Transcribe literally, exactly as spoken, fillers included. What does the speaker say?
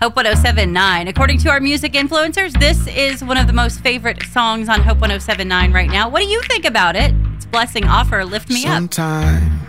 Hope one oh seven point nine. According to our music influencers, this is one of the most favorite songs on Hope one oh seven point nine right now. What do you think about it? It's Blessing Offer, Lift Me Up. Sometimes